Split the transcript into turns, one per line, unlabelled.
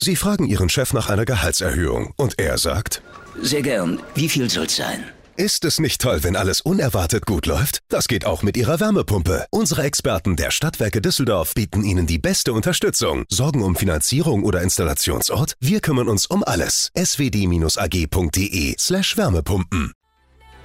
Sie fragen Ihren Chef nach einer Gehaltserhöhung und er sagt:
Sehr gern. Wie viel soll's sein?
Ist es nicht toll, wenn alles unerwartet gut läuft? Das geht auch mit Ihrer Wärmepumpe. Unsere Experten der Stadtwerke Düsseldorf bieten Ihnen die beste Unterstützung. Sorgen um Finanzierung oder Installationsort? Wir kümmern uns um alles. swd-ag.de/Wärmepumpen